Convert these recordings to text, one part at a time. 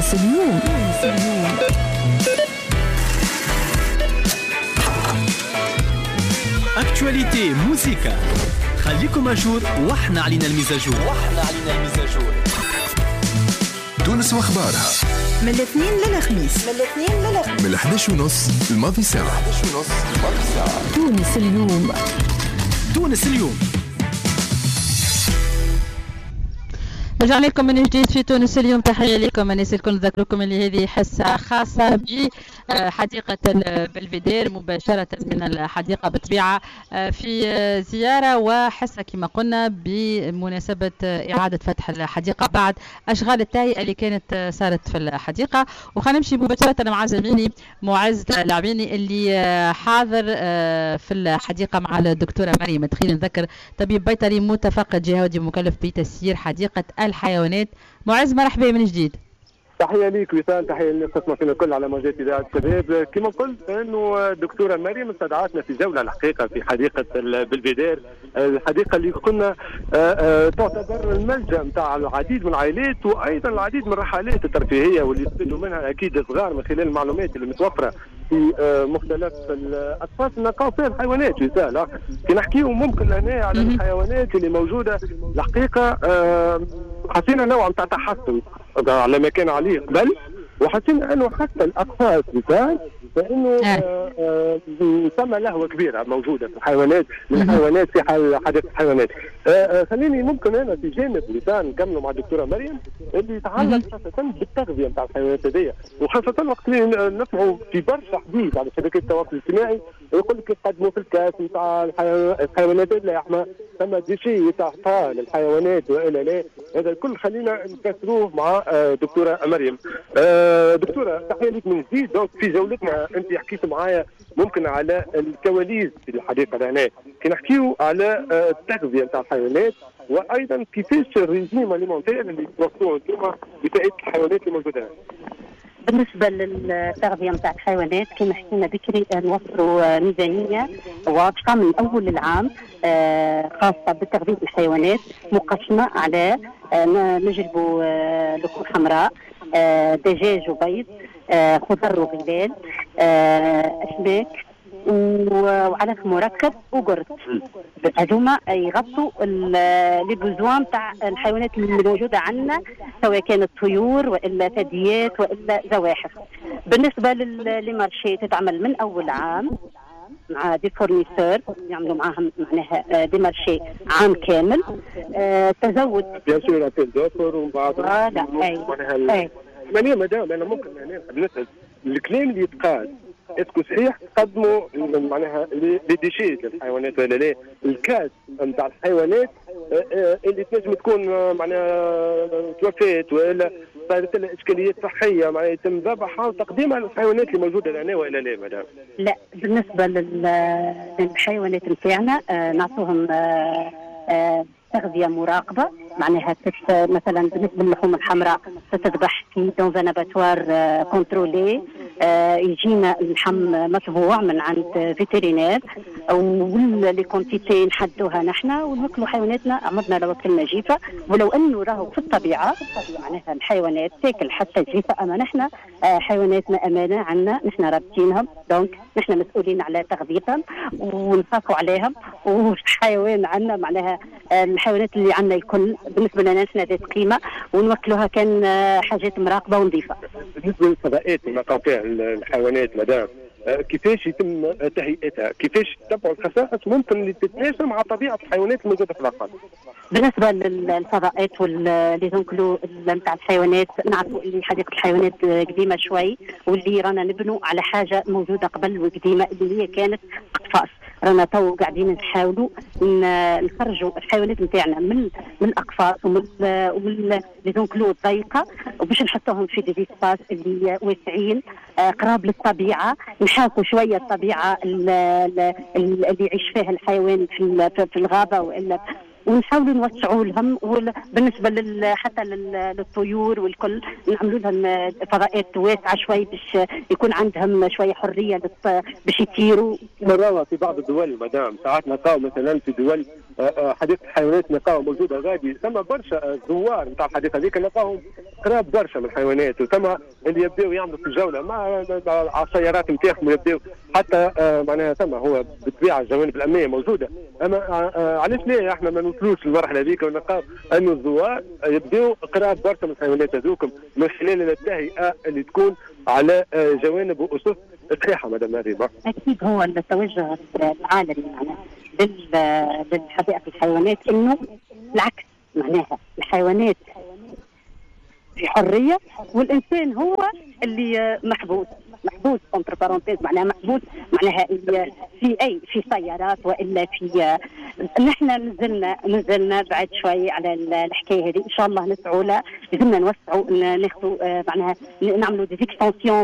تونس اليوم. اكتواليتي موسيقى، خليكم اجور واحنا علينا المزاجور. تونس واخبارها من الاثنين للخميس من 11:30 الماضي ساعة. تونس اليوم. رجعنا لكم من جديد في تونس اليوم. تحية لكم الناس الكل. نذكركم اللي هذه حصة خاصة بحديقة بلفيدير مباشرة من الحديقة بطبيعة، في زيارة وحصة كما قلنا بمناسبة إعادة فتح الحديقة بعد أشغال التهيئة اللي كانت صارت في الحديقة. وخلينا نمشي مباشرة مع زميلي معز العبيني اللي حاضر في الحديقة مع الدكتورة مريم تخيل نذكر، طبيب بيطري متفقد جهودي مكلف بتسيير حديقة الحيوانات. معز مرحبا من جديد. تحية ليك وسام، تحية للناس تسمع فينا الكل على موجات إذاعة الشباب. كما قلت انه الدكتورة مريم استدعتنا في جولة الحقيقة في حديقة بلفيدير، الحديقة اللي قلنا تعتبر الملجأ نتاع العديد من العائلات وايضا العديد من الرحلات الترفيهية واللي يستفيدوا منها اكيد الصغار من خلال المعلومات اللي متوفرة في مختلف الاشخاص اللي نلقاو فيها الحيوانات. وسام كي نحكيو ممكن هنا على الحيوانات اللي موجودة الحقيقة حسينا نوع نتاع تحسن على ما كان عليه قبل، وحسينا انه حتى الاقفاص مثال فانه ثم لهوه كبيره موجوده في الحيوانات من الحيوانات في حديقه الحيوانات. خليني ممكن انا في جانب مثال نكملوا مع الدكتوره مريم اللي يتعلق خاصه بالتغذيه نتاع الحيوانات هذيا، وخاصه وقت اللي نسمعوا في برشا حديث على شبكات التواصل الاجتماعي يقول لك يقدموا في الكاس نتاع الحيوانات اللحمه ثم ديشي تاع اطفال الحيوانات والا لا، هذا الكل خلينا نكسروه مع دكتوره مريم. دكتوره تحيه لك من جديد. دونك في جولتنا انت حكيت معايا ممكن على الكواليس في الحديقه هنا، كي نحكيو على التغذيه نتاع الحيوانات وايضا كيفاش الريجيم اليمونتير اللي توصلوه انتم بتاعت الحيوانات اللي موجوده. بالنسبه للتغذيه نتاع الحيوانات كما حكينا بكري نوفروا ميزانيه واضحه من اول العام خاصه بتغذيه الحيوانات مقسمه على نجلبوا لحوم حمراء، دجاج وبيض، خضر وغلال، اسماك وعلف مركب وقرد. هذوما يغطوا لي بوزوان تاع الحيوانات الموجوده عندنا سواء كانت طيور والا ثدييات والا زواحف. بالنسبه للمارشي تتعمل من اول عام مع دي فورنيسور يعملوا معاهم معناها دي مارشي عام كامل. تزود بيان سور ابيل دوفر ومن بعد معناها ماني مدام انا ممكن يعني نسال الكلام اللي يتقال اسكو صحيح تقدموا معناها لي ديشي الحيوانات ولا لا؟ الكاس نتاع الحيوانات اللي تنجم تكون معناها توفات ولا صارت لها اشكاليات صحيه معناها يتم ذبحها وتقديمها للحيوانات اللي موجوده هنا ولا لا مدام؟ لا بالنسبه للحيوانات نتاعنا نعطوهم تغذية مراقبة معناها مثلا بالنسبة للحوم الحمراء تتذبح في دون ان اباتوار كونترولي، يجينا اللحم مطبوع من عند فيترينير واللي كونتيتي نحدوها نحن ونوكلوا حيواناتنا عمرنا لو وكلنا جيفة، ولو انه راهو في الطبيعة معناها الحيوانات تاكل حتى جيفة، اما نحن حيواناتنا امانة عنا نحن رابطينهم، دونك نحن مسؤولين على تغذيتهم ونخافوا عليهم، والحيوان عنا معناها الحيوانات اللي عندنا الكل بالنسبه لنا نحن ذات قيمه ونوكلوها كان حاجات مراقبه ونظيفه. بالنسبه للفضاءات اللي نلقاو فيها الحيوانات مدام كيفاش يتم تهيئتها؟ كيفاش تتبعوا الخصائص ممكن اللي تتناسب مع طبيعه الحيوانات الموجوده في العقار؟ بالنسبه للفضاءات واللي زنكلو نتاع الحيوانات نعرفوا اللي حديقه الحيوانات قديمه شوي واللي رانا نبنوا على حاجه موجوده قبل وقديمه اللي هي كانت اقفاص. رانا تو قاعدين نحاولوا نخرجوا الحيوانات نتاعنا من الاقفاص ومن لي زونكلو الضيقه وباش نحطوهم في دي سباس اللي واسعين قراب للطبيعه، نحاكوا شويه الطبيعه اللي يعيش فيها الحيوان في الغابه والا ونحاولوا نوسعوا لهم. بالنسبه حتى للطيور والكل نعملوا لهم فضاءات واسعه شوي باش يكون عندهم شويه حريه باش يطيروا. مرة في بعض الدول مدام ساعات نلقاو مثلا في دول حديقه الحيوانات نلقاهم موجوده غادي، ثم برشا زوار نتاع الحديقه هذيك نلقاهم قراب برشا من الحيوانات، وثم اللي يبداو يعملوا في الجوله مع السيارات نتاعهم ويبداو حتى معناها ثم هو بالطبيعه الجوانب الامنيه موجوده، اما علاش لا احنا ما نوصلوش للمرحله هذيك ونلقاو انه الزوار يبداو قراب برشا من الحيوانات هذوكم من خلال التهيئه اللي تكون على جوانب واسس صحيحه. مدام مريم اكيد هو التوجه العالمي معناها للحدائق الحيوانات انه العكس، معناها الحيوانات في حريه والانسان هو اللي محبوس انتر بارونتيز، معناها محبوس معناها في سيارات والا في نحن نزلنا بعد شوي على الحكايه هذه، ان شاء الله نسعوا لها، لازمنا نوسعوا ناخذوا معناها نعملوا دي اكستنسيون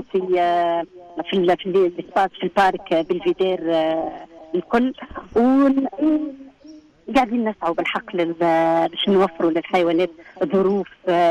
في البارك بالفيدير الكل، قاعدين نسعوا بالحق باش نوفروا للحيوانات ظروف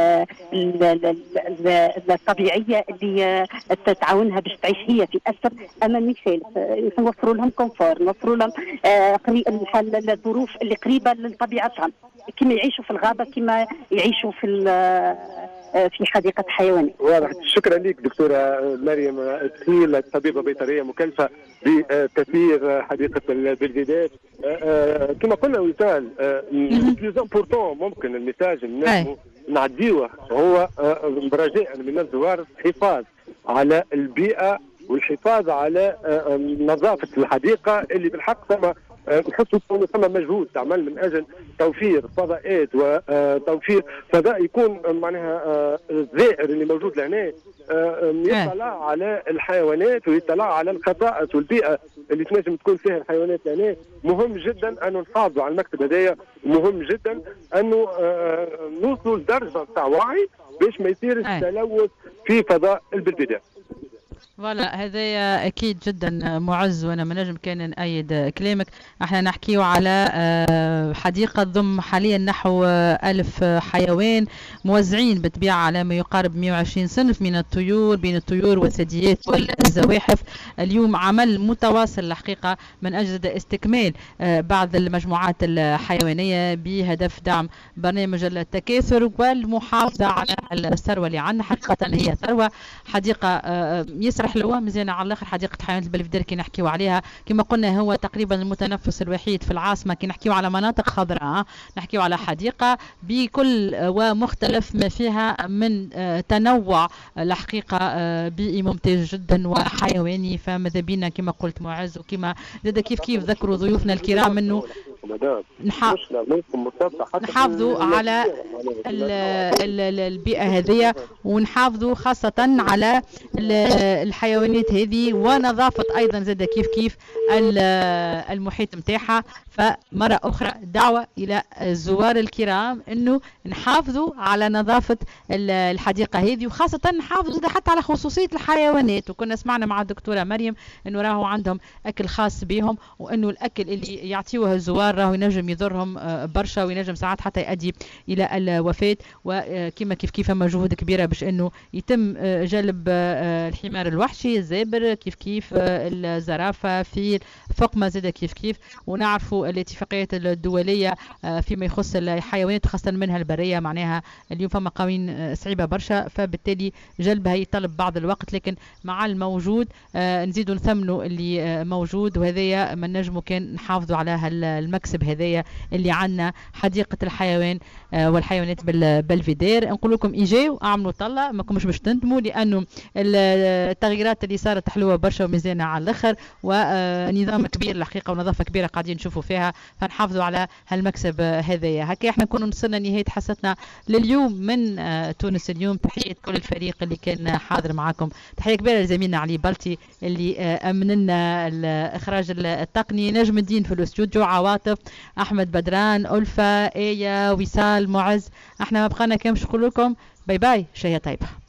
الطبيعيه اللي تعاونها باش تعيش هي في اسر امان مثال، نوفروا لهم كونفور، نوفروا لهم الظروف اللي قريبه لطبيعتهم، كما يعيشوا في الغابه كما يعيشوا في حديقه حيوانات. واضح. شكرا لك دكتوره مريم تخيل، طبيبه بيطريه مكلفه بتسيير حديقه بالفيدير. كما قلنا وصال بلوز امبورتون ممكن الميساج اللي نعديوه هو برجاء من الزوار الحفاظ على البيئه والحفاظ على نظافه الحديقه اللي بالحق ثم نحسوا ثم مجهود تعمل من اجل توفير فضاءات وتوفير فضاء يكون معناها الزائر اللي موجود لهنا يطلع على الحيوانات ويطلع على الخصائص والبيئه اللي تنجم تكون فيها الحيوانات لهنا. مهم جدا انه نحافظوا على المكتب هذايا، ومهم جدا انه نوصلوا لدرجه تاع وعي باش ما يصيرش تلوث في فضاء البلفيدير. فوالا هذا اكيد جدا معز، وانا ما نجم كان نأيد كلامك. احنا نحكيو على حديقه تضم حاليا نحو 1000 حيوان موزعين بالطبيعه على ما يقارب 120 صنف من الطيور، بين الطيور والثدييات والزواحف. اليوم عمل متواصل الحقيقه من اجل استكمال بعض المجموعات الحيوانيه بهدف دعم برنامج التكاثر والمحافظه على الثروه اللي عندنا. حقيقه هي ثروه، حديقه يسرح حلوه مزيانه على الاخر. حديقه حيوانات بالفيدير كي نحكيو عليها كما قلنا هو تقريبا المتنفس الوحيد في العاصمه. كي نحكيو على مناطق خضراء نحكيو على حديقه بكل ومختلف ما فيها من تنوع الحقيقه بيئي ممتاز جدا وحيواني. فماذا بينا كما قلت معز وكما زاد كيف ذكروا ضيوفنا الكرام انه نحافظوا على البيئة هذه ونحافظوا خاصة على الحيوانات هذه ونظافة أيضا زاد كيف المحيط متاعها. فمرة أخرى دعوة إلى الزوار الكرام أنه نحافظوا على نظافة الحديقة هذه، وخاصة نحافظوا حتى على خصوصية الحيوانات. وكنا سمعنا مع الدكتورة مريم أنه راهو عندهم أكل خاص بهم، وأنه الأكل اللي يعطيوه الزوار راهو ينجم يضرهم برشا وينجم ساعات حتى يؤدي إلى الوفاة. وكما كيف فما جهود كبيرة باش أنه يتم جلب الحمار الوحشي، الزابر، كيف الزرافة، في فقمة زاد كيف. ونعرفوا الاتفاقيات الدولية فيما يخص الحيوانات وخاصة منها البرية، معناها اليوم فما قوانين صعيبة برشا، فبالتالي جلبها يطلب بعض الوقت، لكن مع الموجود نزيدوا نثمنوا اللي موجود. وهذايا ما نجموا كان نحافظوا على المكسب هذايا اللي عندنا حديقة الحيوان والحيوانات بالفيدير. نقول لكم اجاو اعملوا طلة، ما كمش باش تندموا، لانه التغييرات اللي صارت حلوة برشا ومزيانة على الاخر، ونظام كبير الحقيقة ونظافة كبيرة قاعدين نشوفوا فيها، فنحافظوا على هالمكسب هذايا. هكا احنا نكونوا وصلنا نهاية حصتنا لليوم من تونس اليوم. تحية كل الفريق اللي كان حاضر معكم، تحية كبيرة لزميلنا علي بلطي اللي امننا الاخراج التقني، نجم الدين في الاستوديو، عواطف، احمد بدران، ألفة، ايه، وصال، معز. احنا ما بقانا كامش نقول لكم باي باي، شهية طيبة.